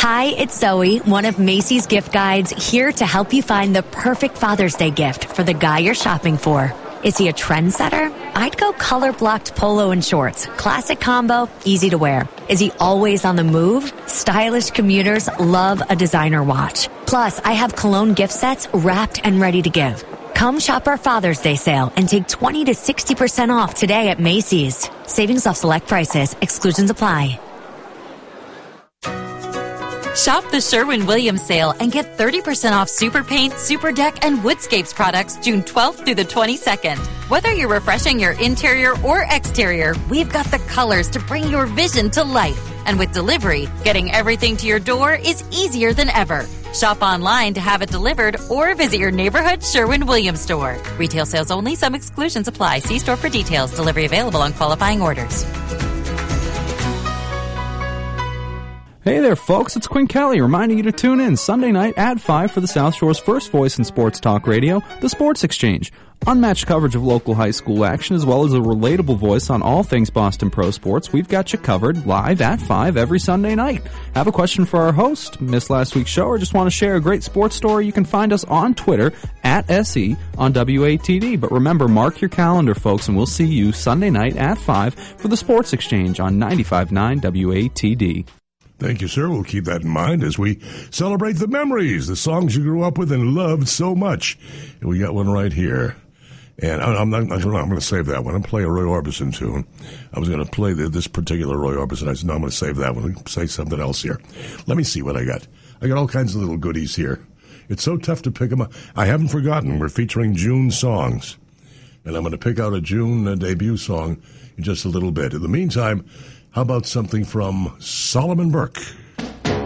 Hi, it's Zoe, one of Macy's gift guides, here to help you find the perfect Father's Day gift for the guy you're shopping for. Is he a trendsetter? I'd go color-blocked polo and shorts. Classic combo, easy to wear. Is he always on the move? Stylish commuters love a designer watch. Plus, I have cologne gift sets wrapped and ready to give. Come shop our Father's Day sale and take 20 to 60% off today at Macy's. Savings off select prices. Exclusions apply. Shop the Sherwin-Williams sale and get 30% off Super Paint, Super Deck, and Woodscapes products June 12th through the 22nd. Whether you're refreshing your interior or exterior, we've got the colors to bring your vision to life. And with delivery, getting everything to your door is easier than ever. Shop online to have it delivered or visit your neighborhood Sherwin-Williams store. Retail sales only. Some exclusions apply. See store for details. Delivery available on qualifying orders. Hey there, folks. It's Quinn Kelly reminding you to tune in Sunday night at 5 for the South Shore's first voice in sports talk radio, The Sports Exchange. Unmatched coverage of local high school action as well as a relatable voice on all things Boston Pro Sports. We've got you covered live at 5 every Sunday night. Have a question for our host, missed last week's show, or just want to share a great sports story? You can find us on Twitter at SE on WATD. But remember, mark your calendar, folks, and we'll see you Sunday night at 5 for The Sports Exchange on 95.9 WATD. Thank you, sir. We'll keep that in mind as we celebrate the memories, the songs you grew up with and loved so much. And we got one right here. And I'm going to save that one. I'm going to play a Roy Orbison tune. I was going to play this particular Roy Orbison. I said, no, I'm going to save that one. I'm going to say something else here. Let me see what I got. I got all kinds of little goodies here. It's so tough to pick them up. I haven't forgotten. We're featuring June songs. And I'm going to pick out a June debut song in just a little bit. In the meantime, how about something from Solomon Burke?